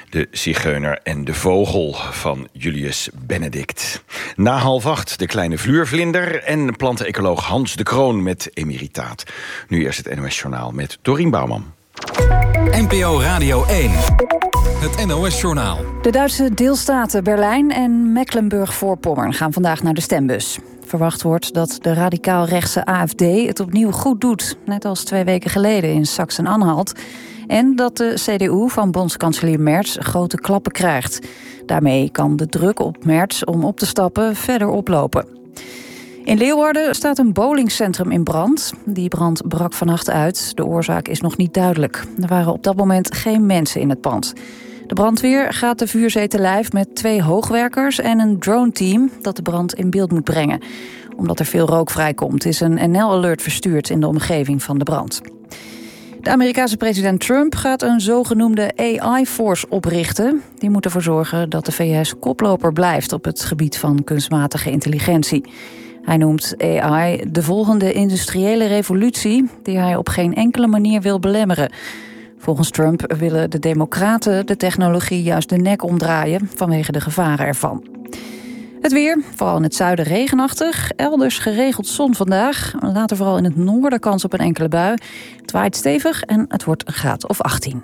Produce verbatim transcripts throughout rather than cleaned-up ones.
De zigeuner en de vogel van Julius Benedict. Na half acht de kleine vluurvlinder en plantenecoloog Hans de Kroon met emeritaat. Nu eerst het N O S-journaal met Dorien Bouwman. N P O Radio één. Het N O S-journaal. De Duitse deelstaten Berlijn en Mecklenburg-Voorpommern gaan vandaag naar de stembus. Verwacht wordt dat de radicaal-rechtse A F D het opnieuw goed doet, net als twee weken geleden in Sachsen-Anhalt. En dat de C D U van bondskanselier Merz grote klappen krijgt. Daarmee kan de druk op Merz om op te stappen verder oplopen. In Leeuwarden staat een bowlingcentrum in brand. Die brand brak vannacht uit. De oorzaak is nog niet duidelijk. Er waren op dat moment geen mensen in het pand. De brandweer gaat de vuurzee te lijf met twee hoogwerkers en een drone-team dat de brand in beeld moet brengen. Omdat er veel rook vrijkomt, is een N L-alert verstuurd in de omgeving van de brand. De Amerikaanse president Trump gaat een zogenoemde A I-force oprichten. Die moet ervoor zorgen dat de V S koploper blijft op het gebied van kunstmatige intelligentie. Hij noemt A I de volgende industriële revolutie die hij op geen enkele manier wil belemmeren. Volgens Trump willen de democraten de technologie juist de nek omdraaien vanwege de gevaren ervan. Het weer, vooral in het zuiden regenachtig. Elders geregeld zon vandaag. Later vooral in het noorden kans op een enkele bui. Het waait stevig en het wordt een graad of achttien.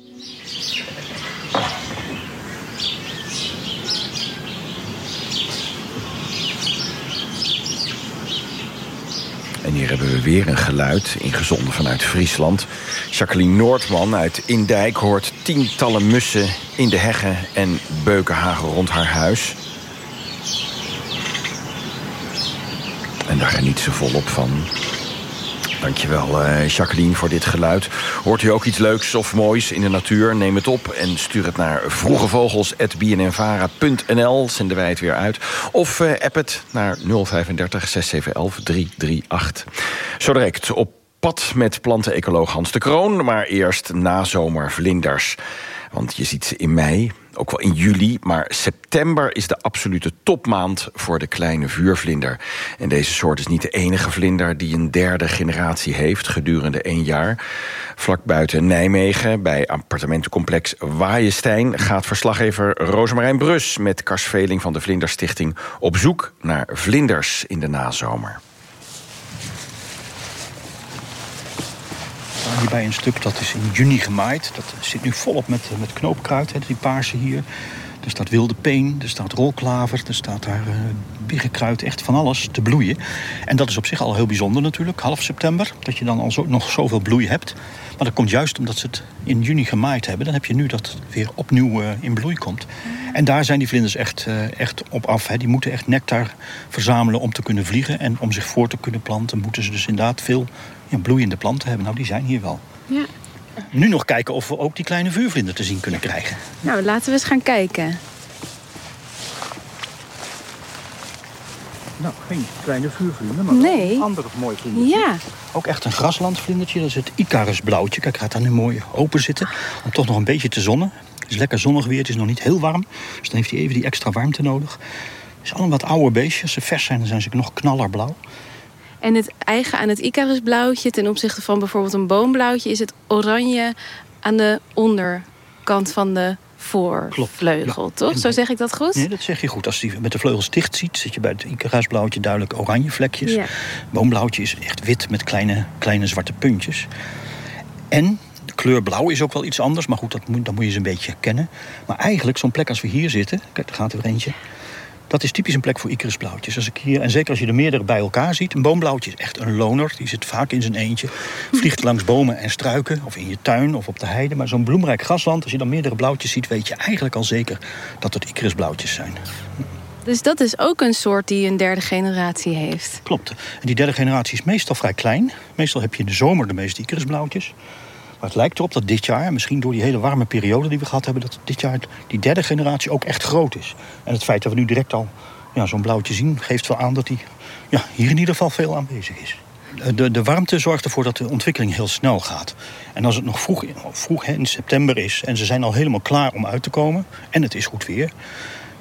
En hier hebben we weer een geluid, ingezonden vanuit Friesland. Jacqueline Noordman uit Indijk hoort tientallen mussen in de heggen en beukenhagen rond haar huis. En daar geniet ze volop van. Dankjewel uh, Jacqueline voor dit geluid. Hoort u ook iets leuks of moois in de natuur? Neem het op en stuur het naar vroegevogels apenstaartje b n n vara punt n l. Zenden wij het weer uit. Of uh, app het naar nul drie vijf zes zeven een een drie drie acht. Zo direct op pad met plantenecoloog Hans de Kroon. Maar eerst nazomervlinders. Want je ziet ze in mei, ook wel in juli, maar september is de absolute topmaand voor de kleine vuurvlinder. En deze soort is niet de enige vlinder die een derde generatie heeft gedurende één jaar. Vlak buiten Nijmegen, bij appartementencomplex Waaienstein, gaat verslaggever Rosemarijn Brus met Kars Veling van de Vlinderstichting op zoek naar vlinders in de nazomer. Hierbij een stuk dat is in juni gemaaid. Dat zit nu volop met, met knoopkruid, hè, die paarse hier. Er staat wilde peen, er staat rolklaver, er staat daar uh, biggenkruid, echt van alles te bloeien. En dat is op zich al heel bijzonder natuurlijk, half september. Dat je dan al zo, nog zoveel bloei hebt. Maar dat komt juist omdat ze het in juni gemaaid hebben. Dan heb je nu dat het weer opnieuw uh, in bloei komt. En daar zijn die vlinders echt, uh, echt op af. Hè. Die moeten echt nectar verzamelen om te kunnen vliegen. En om zich voor te kunnen planten moeten ze dus inderdaad veel ja, bloeiende planten hebben. Nou, die zijn hier wel. Ja. Nu nog kijken of we ook die kleine vuurvlinder te zien kunnen krijgen. Nou, laten we eens gaan kijken. Nou, geen kleine vuurvlinder, maar nee. een ander mooi vlindertje. Ja. Ook echt een graslandvlindertje, dat is het Icarusblauwtje. Kijk, gaat daar nu mooi open zitten. Om toch nog een beetje te zonnen. Het is lekker zonnig weer, het is nog niet heel warm. Dus dan heeft hij even die extra warmte nodig. Het is allemaal wat oude beestjes. Als ze vers zijn, dan zijn ze nog knallerblauw. En het eigen aan het Icarusblauwtje ten opzichte van bijvoorbeeld een boomblauwtje is het oranje aan de onderkant van de voorvleugel, ja. toch? Zo zeg ik dat goed? Nee, dat zeg je goed. Als je met de vleugels dicht ziet, zit je bij het Icarusblauwtje duidelijk oranje vlekjes. Ja. Boomblauwtje is echt wit met kleine, kleine zwarte puntjes. En de kleur blauw is ook wel iets anders, maar goed, dat moet, dat moet je eens een beetje kennen. Maar eigenlijk, zo'n plek als we hier zitten, kijk, daar gaat er weer eentje. Dat is typisch een plek voor Icarusblauwtjes. Als ik hier, en zeker als je er meerdere bij elkaar ziet. Een boomblauwtje is echt een loner. Die zit vaak in zijn eentje. Vliegt langs bomen en struiken. Of in je tuin of op de heide. Maar zo'n bloemrijk grasland, als je dan meerdere blauwtjes ziet, weet je eigenlijk al zeker dat het Icarusblauwtjes zijn. Dus dat is ook een soort die een derde generatie heeft. Klopt. En die derde generatie is meestal vrij klein. Meestal heb je in de zomer de meeste Icarusblauwtjes. Maar het lijkt erop dat dit jaar, misschien door die hele warme periode die we gehad hebben, dat dit jaar die derde generatie ook echt groot is. En het feit dat we nu direct al ja, zo'n blauwtje zien, geeft wel aan dat die ja, hier in ieder geval veel aanwezig is. De, de warmte zorgt ervoor dat de ontwikkeling heel snel gaat. En als het nog vroeg, vroeg in september is en ze zijn al helemaal klaar om uit te komen, en het is goed weer,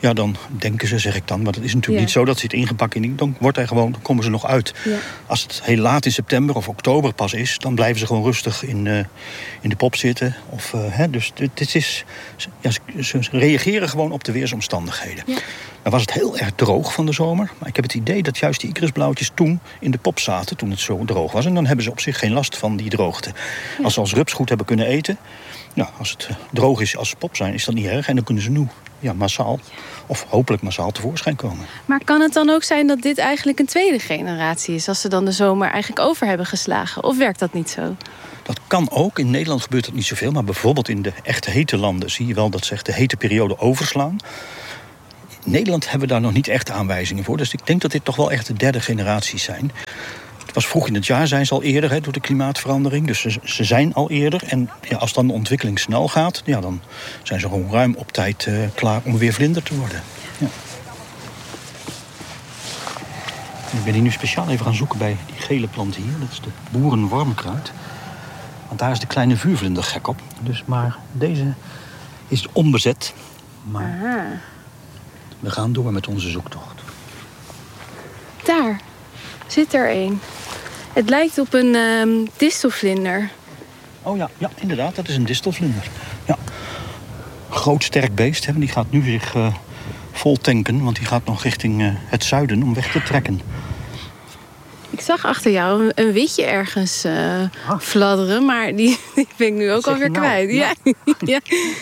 Ja, dan denken ze, zeg ik dan. Maar het is natuurlijk Ja. niet zo dat ze het ingepakt in. Dan wordt hij gewoon, dan komen ze nog uit. Ja. Als het heel laat in september of oktober pas is, dan blijven ze gewoon rustig in, uh, in de pop zitten. Of, uh, hè, dus dit is, ja, ze, ze reageren gewoon op de weersomstandigheden. Ja. Dan was het heel erg droog van de zomer. Maar ik heb het idee dat juist die icarusblauwtjes toen in de pop zaten, toen het zo droog was. En dan hebben ze op zich geen last van die droogte. Ja. Als ze als rups goed hebben kunnen eten, nou, als het droog is als ze pop zijn, is dat niet erg. En dan kunnen ze nu ja, massaal, of hopelijk massaal, tevoorschijn komen. Maar kan het dan ook zijn dat dit eigenlijk een tweede generatie is, als ze dan de zomer eigenlijk over hebben geslagen? Of werkt dat niet zo? Dat kan ook. In Nederland gebeurt dat niet zoveel. Maar bijvoorbeeld in de echt hete landen zie je wel dat ze echt de hete periode overslaan. In Nederland hebben we daar nog niet echt aanwijzingen voor. Dus ik denk dat dit toch wel echt de derde generaties zijn. Het was vroeg in het jaar, zijn ze al eerder, hè, door de klimaatverandering. Dus ze, ze zijn al eerder. En ja, als dan de ontwikkeling snel gaat, ja, dan zijn ze gewoon ruim op tijd uh, klaar om weer vlinder te worden. Ja. Ik ben hier nu speciaal even gaan zoeken bij die gele plant hier. Dat is de boerenwormkruid. Want daar is de kleine vuurvlinder gek op. Dus, maar deze is onbezet. Maar Aha. we gaan door met onze zoektocht. Daar zit er een. Het lijkt op een um, distelvlinder. Oh ja, ja, inderdaad, dat is een distelvlinder. Ja. Groot, sterk beest. Hè, die gaat nu zich uh, vol tanken, want die gaat nog richting uh, het zuiden om weg te trekken. Ik zag achter jou een, een witje ergens uh, ah. fladderen, maar die, die ben ik nu ook alweer nou? kwijt. Ja. Ja. Ja.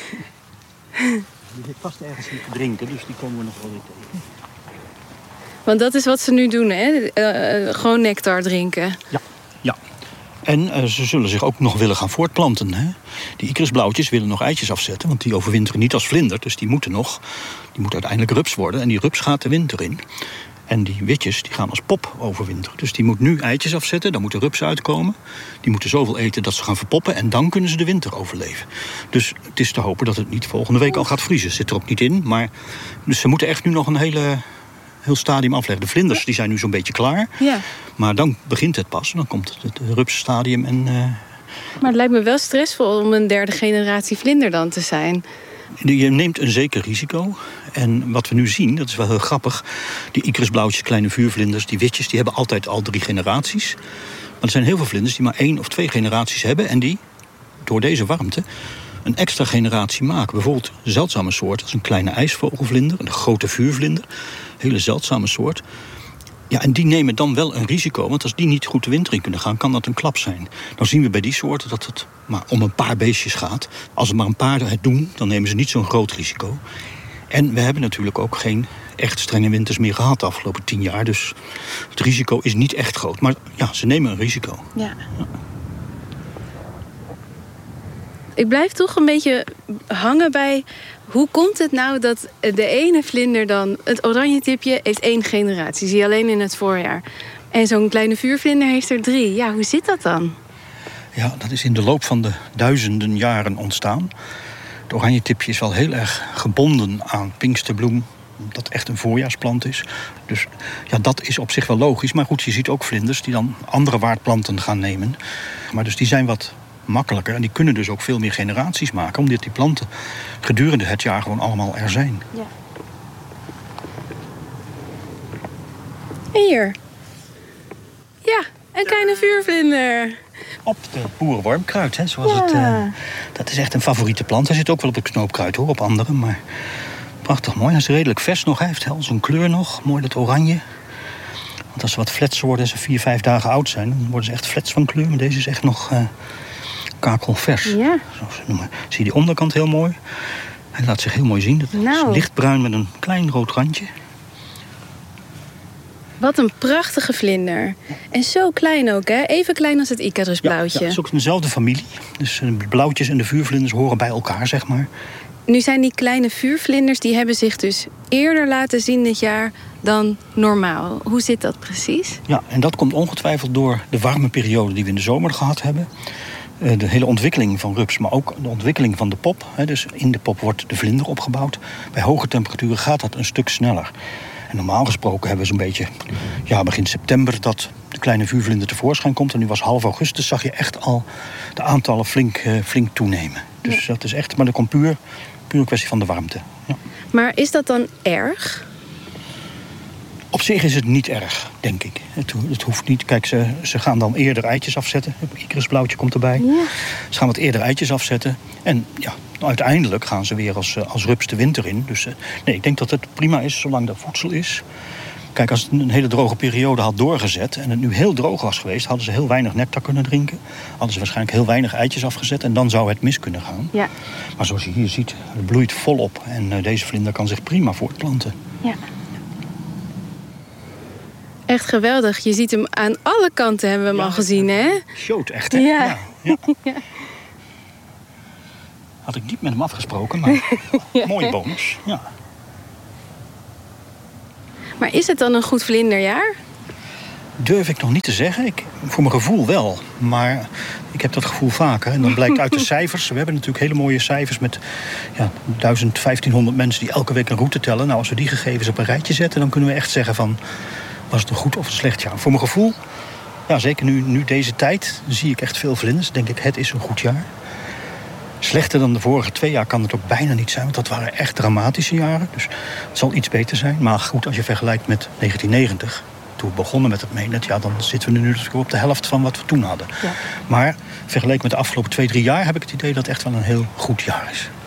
Die zit vast ergens in te drinken, dus die komen we nog wel weer tegen. Want dat is wat ze nu doen, hè? Uh, uh, gewoon nectar drinken. Ja, ja. En uh, ze zullen zich ook nog willen gaan voortplanten. Hè? Die icarusblauwtjes willen nog eitjes afzetten, want die overwinteren niet als vlinder. Dus die moeten nog, die moeten uiteindelijk rups worden. En die rups gaat de winter in. En die witjes die gaan als pop overwinteren. Dus die moet nu eitjes afzetten, dan moeten rupsen uitkomen. Die moeten zoveel eten dat ze gaan verpoppen en dan kunnen ze de winter overleven. Dus het is te hopen dat het niet volgende week al gaat vriezen. Zit er ook niet in, maar dus ze moeten echt nu nog een hele... heel stadium afleggen. De vlinders die zijn nu zo'n beetje klaar. Ja. Maar dan begint het pas. Dan komt het, het rupsstadium. En, uh... Maar het lijkt me wel stressvol om een derde generatie vlinder dan te zijn. Je neemt een zeker risico. En wat we nu zien, dat is wel heel grappig. Die icarusblauwtjes, kleine vuurvlinders, die witjes, die hebben altijd al drie generaties. Maar er zijn heel veel vlinders die maar één of twee generaties hebben. En die, door deze warmte, een extra generatie maken. Bijvoorbeeld zeldzame soorten als een kleine ijsvogelvlinder, een grote vuurvlinder. Hele zeldzame soort. Ja, en die nemen dan wel een risico. Want als die niet goed de winter in kunnen gaan, kan dat een klap zijn. Dan zien we bij die soorten dat het maar om een paar beestjes gaat. Als er maar een paar het doen, dan nemen ze niet zo'n groot risico. En we hebben natuurlijk ook geen echt strenge winters meer gehad de afgelopen tien jaar. Dus het risico is niet echt groot. Maar ja, ze nemen een risico. Ja. Ja. Ik blijf toch een beetje hangen bij... hoe komt het nou dat de ene vlinder dan... het oranje tipje heeft één generatie. Zie je alleen in het voorjaar. En zo'n kleine vuurvlinder heeft er drie. Ja, hoe zit dat dan? Ja, dat is in de loop van de duizenden jaren ontstaan. Het oranje tipje is wel heel erg gebonden aan pinksterbloem. Dat echt een voorjaarsplant is. Dus ja, dat is op zich wel logisch. Maar goed, je ziet ook vlinders die dan andere waardplanten gaan nemen. Maar dus die zijn wat... makkelijker. En die kunnen dus ook veel meer generaties maken... omdat die planten gedurende het jaar gewoon allemaal er zijn. Ja. Hier. Ja, een kleine vuurvlinder. Op de boerenwormkruid, hè, zoals ja. het... Uh, dat is echt een favoriete plant. Hij zit ook wel op het knoopkruid, hoor, op andere. Maar prachtig mooi. Hij is redelijk vers nog. Hij heeft heel zo'n kleur nog. Mooi dat oranje. Want als ze wat flets worden, als ze vier, vijf dagen oud zijn... dan worden ze echt flets van kleur. Maar deze is echt nog... Uh, kakelvers, ja. Zoals ze noemen. Zie je die onderkant heel mooi? Hij laat zich heel mooi zien. Dat nou. is lichtbruin met een klein rood randje. Wat een prachtige vlinder. En zo klein ook, hè? Even klein als het icarusblauwtje. Ja, ja, het is ook dezelfde familie. Dus de blauwtjes en de vuurvlinders horen bij elkaar, zeg maar. Nu zijn die kleine vuurvlinders... die hebben zich dus eerder laten zien dit jaar dan normaal. Hoe zit dat precies? Ja, en dat komt ongetwijfeld door de warme periode die we in de zomer gehad hebben. De hele ontwikkeling van rups, maar ook de ontwikkeling van de pop. Dus in de pop wordt de vlinder opgebouwd. Bij hoge temperaturen gaat dat een stuk sneller. En normaal gesproken hebben we zo'n beetje... ja, begin september dat de kleine vuurvlinder tevoorschijn komt. En nu was half augustus, zag je echt al de aantallen flink, uh, flink toenemen. Dus ja. Dat is echt, maar dat komt puur, puur een kwestie van de warmte. Ja. Maar is dat dan erg? Op zich is het niet erg, denk ik. Het, het hoeft niet. Kijk, ze, ze gaan dan eerder eitjes afzetten. Het irisblauwtje komt erbij. Ja. Ze gaan wat eerder eitjes afzetten. En ja, uiteindelijk gaan ze weer als, als rups de winter in. Dus uh, nee, ik denk dat het prima is zolang er voedsel is. Kijk, als het een hele droge periode had doorgezet en het nu heel droog was geweest, hadden ze heel weinig nectar kunnen drinken. Hadden ze waarschijnlijk heel weinig eitjes afgezet en dan zou het mis kunnen gaan. Ja. Maar zoals je hier ziet, het bloeit volop en uh, deze vlinder kan zich prima voortplanten. Ja. Echt geweldig. Je ziet hem aan alle kanten, hebben we hem Ja, al gezien, hè? Shoot, echt, hè? Ja. Ja, ja. Ja. Had ik niet met hem afgesproken, maar Ja. mooie bonus. Ja. Maar is het dan een goed vlinderjaar? Durf ik nog niet te zeggen. Ik, voor mijn gevoel wel. Maar ik heb dat gevoel vaker. En dan blijkt uit de cijfers. We hebben natuurlijk hele mooie cijfers met ja, duizend, vijftienhonderd mensen die elke week een route tellen. Nou, als we die gegevens op een rijtje zetten, dan kunnen we echt zeggen van, was het een goed of een slecht jaar? Voor mijn gevoel, ja, zeker nu, nu deze tijd, zie ik echt veel vlinders. Denk ik, het is een goed jaar. Slechter dan de vorige twee jaar kan het ook bijna niet zijn. Want dat waren echt dramatische jaren. Dus het zal iets beter zijn. Maar goed, als je vergelijkt met negentien negentig... toen we begonnen met het meenet, ja, dan zitten we nu natuurlijk op de helft van wat we toen hadden. Ja. Maar vergeleken met de afgelopen twee, drie jaar heb ik het idee dat het echt wel een heel goed jaar is.